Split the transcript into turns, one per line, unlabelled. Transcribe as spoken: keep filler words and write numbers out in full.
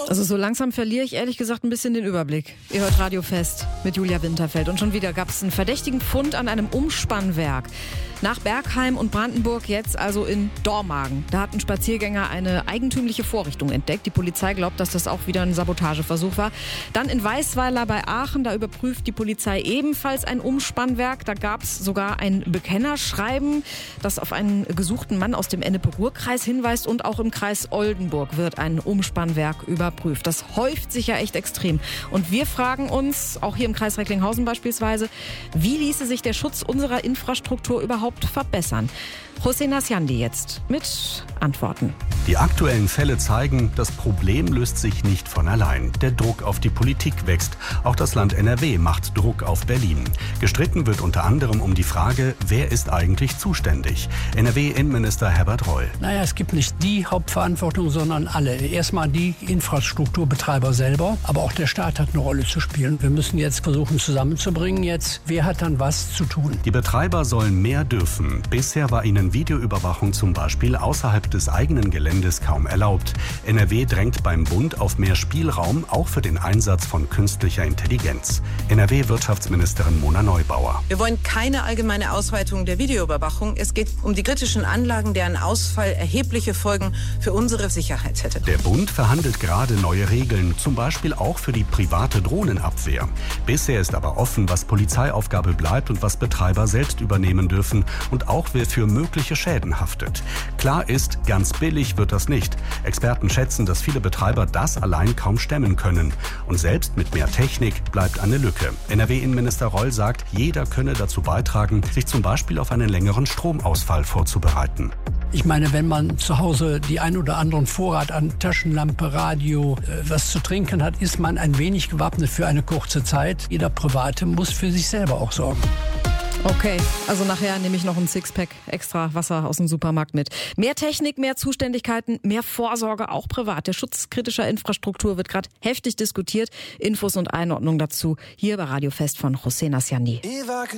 Also so langsam verliere ich ehrlich gesagt ein bisschen den Überblick. Ihr hört Radio Fest mit Julia Winterfeld. Und schon wieder gab es einen verdächtigen Fund an einem Umspannwerk. Nach Bergheim und Brandenburg jetzt also in Dormagen. Da hat ein Spaziergänger eine eigentümliche Vorrichtung entdeckt. Die Polizei glaubt, dass das auch wieder ein Sabotageversuch war. Dann in Weißweiler bei Aachen, da überprüft die Polizei ebenfalls ein Umspannwerk. Da gab es sogar ein Bekennerschreiben, das auf einen gesuchten Mann aus dem Ennepe-Ruhr-Kreis hinweist. Und auch im Kreis Oldenburg wird ein Umspannwerk überprüft. Das häuft sich ja echt extrem. Und wir fragen uns, auch hier im Kreis Recklinghausen beispielsweise, wie ließe sich der Schutz unserer Infrastruktur überhaupt verbessern? Hossein Nasjandi jetzt mit Antworten.
Die aktuellen Fälle zeigen, das Problem löst sich nicht von allein. Der Druck auf die Politik wächst. Auch das Land N R W macht Druck auf Berlin. Gestritten wird unter anderem um die Frage, wer ist eigentlich zuständig? N R W-Innenminister Herbert Reul.
Naja, es gibt nicht die Hauptverantwortung, sondern alle. Erstmal die Infrastrukturbetreiber selber, aber auch der Staat hat eine Rolle zu spielen. Wir müssen jetzt versuchen zusammenzubringen, jetzt, wer hat dann was zu tun?
Die Betreiber sollen mehr dürfen. Bisher war ihnen Videoüberwachung zum Beispiel außerhalb des eigenen Geländes kaum erlaubt. N R W drängt beim Bund auf mehr Spielraum, auch für den Einsatz von künstlicher Intelligenz. N R W-Wirtschaftsministerin Mona Neubauer.
Wir wollen keine allgemeine Ausweitung der Videoüberwachung. Es geht um die kritischen Anlagen, deren Ausfall erhebliche Folgen für unsere Sicherheit hätte.
Der Bund verhandelt gerade neue Regeln, zum Beispiel auch für die private Drohnenabwehr. Bisher ist aber offen, was Polizeiaufgabe bleibt und was Betreiber selbst übernehmen dürfen und auch wer für mögliche Schäden haftet. Klar ist, ganz billig wird das nicht. Experten schätzen, dass viele Betreiber das allein kaum stemmen können. Und selbst mit mehr Technik bleibt eine Lücke. N R W-Innenminister Reul sagt, jeder könne dazu beitragen, sich zum Beispiel auf einen längeren Stromausfall vorzubereiten.
Ich meine, wenn man zu Hause die ein oder anderen Vorrat an Taschenlampe, Radio, äh, was zu trinken hat, ist man ein wenig gewappnet für eine kurze Zeit. Jeder Private muss für sich selber auch sorgen.
Okay, also nachher nehme ich noch ein Sixpack extra Wasser aus dem Supermarkt mit. Mehr Technik, mehr Zuständigkeiten, mehr Vorsorge, auch privat. Der Schutz kritischer Infrastruktur wird gerade heftig diskutiert. Infos und Einordnung dazu hier bei Radio Fest von Hossein Nasjandi.